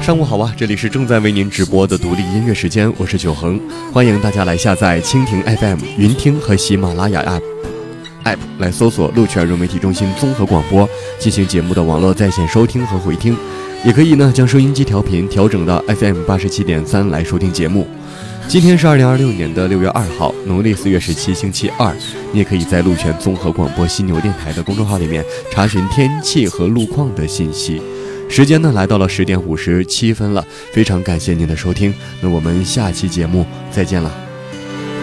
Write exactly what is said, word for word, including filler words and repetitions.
上午好啊，这里是正在为您直播的独立音乐时间，我是九恒，欢迎大家来下载蜻蜓 F M、云听和喜马拉雅 App App 来搜索鹿泉融媒体中心综合广播，进行节目的网络在线收听和回听，也可以呢将收音机调频调整到 F M 八十七点三来收听节目。今天是二零二六年的六月二号，农历四月十七，星期二。你也可以在鹿泉综合广播犀牛电台的公众号里面查询天气和路况的信息。时间呢来到了十点五十七分了，非常感谢您的收听，那我们下期节目再见了。